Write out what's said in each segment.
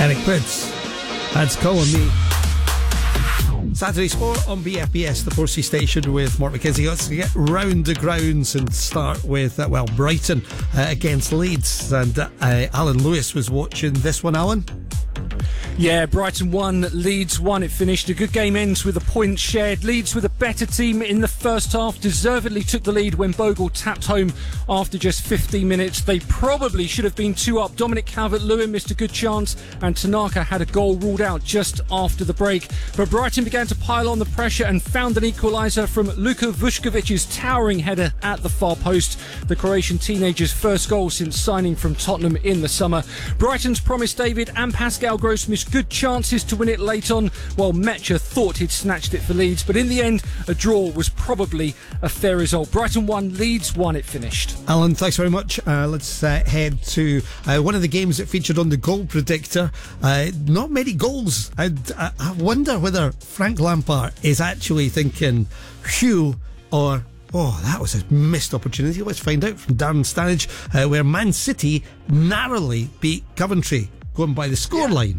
Eric Prydz, that's calling me. Saturday Sport on BFBS, the Forsey station with Mark McKenzie. Let's get round the grounds and start with, Brighton against Leeds. And Alan Lewis was watching this one, Alan. Yeah, Brighton 1, Leeds 1. It finished. A good game ends with a point shared. Leeds, with a better team in the first half, deservedly took the lead when Bogle tapped home after just 15 minutes. They probably should have been 2 up. Dominic Calvert-Lewin missed a good chance, and Tanaka had a goal ruled out just after the break. But Brighton began to pile on the pressure and found an equaliser from Luka Vučkovic's towering header at the far post. The Croatian teenager's first goal since signing from Tottenham in the summer. Brighton's Promise David and Pascal Gross missed good chances to win it late on, while Metcher thought he'd snatched it for Leeds. But in the end, a draw was probably a fair result. Brighton 1, Leeds 1 it finished. Alan, thanks very much. Let's head to one of the games that featured on the goal predictor. Not many goals. I wonder whether Frank Lampard is actually thinking, phew, or oh, that was a missed opportunity. Let's find out from Darren Stanage, where Man City narrowly beat Coventry, going by the scoreline.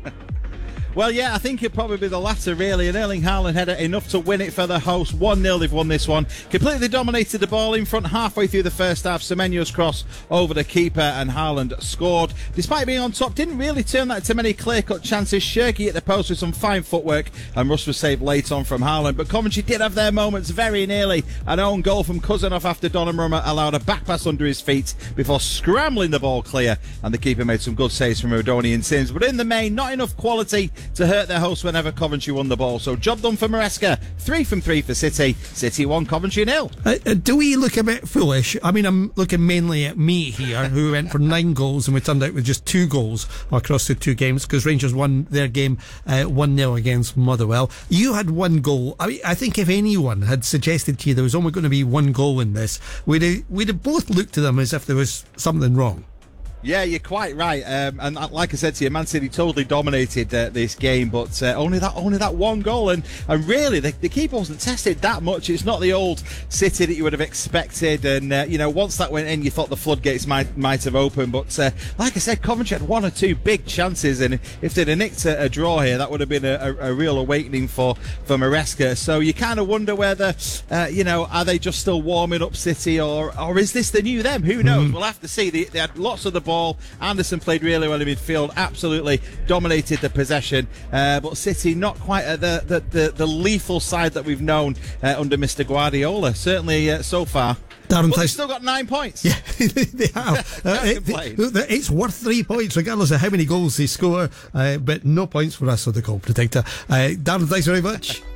Well, yeah, I think it'll probably be the latter, really. And Erling Haaland had enough to win it for the hosts. 1-0, they've won this one. Completely dominated the ball in front halfway through the first half. Semenyo's cross over the keeper, and Haaland scored. Despite being on top, didn't really turn that to many clear-cut chances. Shirky at the post with some fine footwork, and Russ was saved late on from Haaland. But Coventry did have their moments very nearly. An own goal from Kuzanov after Donnarumma allowed a back pass under his feet before scrambling the ball clear, and the keeper made some good saves from Rodoni and Sims. But in the main, not enough quality to hurt their hosts whenever Coventry won the ball. So job done for Maresca. 3 from 3 for City. City 1, Coventry 0. Do we look a bit foolish? I mean, I'm looking mainly at me here, who went for 9 goals, and we turned out with just 2 goals across the 2 games, because Rangers won their game 1-0 against Motherwell. You had 1 goal. I mean, I think if anyone had suggested to you there was only going to be 1 goal in this, we'd have both looked to them as if there was something wrong. Yeah, you're quite right. And like I said to you, Man City totally dominated this game, but only that 1 goal. And really, the keeper wasn't tested that much. It's not the old City that you would have expected. And, once that went in, you thought the floodgates might have opened. But like I said, Coventry had 1 or 2 big chances. And if they'd have nicked a draw here, that would have been a real awakening for Maresca. So you kind of wonder whether, are they just still warming up City, or is this the new them? Who knows? We'll have to see. They had lots of the ball. Anderson played really well in midfield, absolutely dominated the possession, but City not quite at the lethal side that we've known under Mr. Guardiola, certainly so far. Darren, but they've still got 9 points. Yeah, they have. It's worth 3 points regardless of how many goals they score, but no points for us on the goal predictor. Darren, thanks very much.